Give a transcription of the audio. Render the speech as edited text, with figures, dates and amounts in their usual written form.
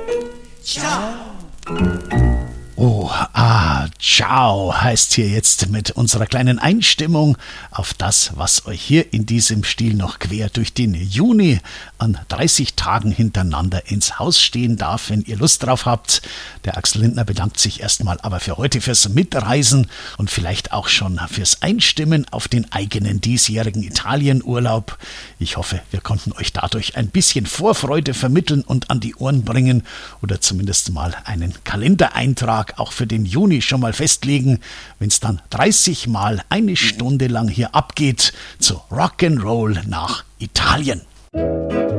Ciao. Ciao heißt hier jetzt mit unserer kleinen Einstimmung auf das, was euch hier in diesem Stil noch quer durch den Juni an 30 Tagen hintereinander ins Haus stehen darf, wenn ihr Lust drauf habt. Der Axel Lindner bedankt sich erstmal aber für heute fürs Mitreisen und vielleicht auch schon fürs Einstimmen auf den eigenen diesjährigen Italienurlaub. Ich hoffe, wir konnten euch dadurch ein bisschen Vorfreude vermitteln und an die Ohren bringen oder zumindest mal einen Kalendereintrag auch für den Juni schon mal festlegen, wenn es dann 30 Mal eine Stunde lang hier abgeht zu Rock'n'Roll nach Italien.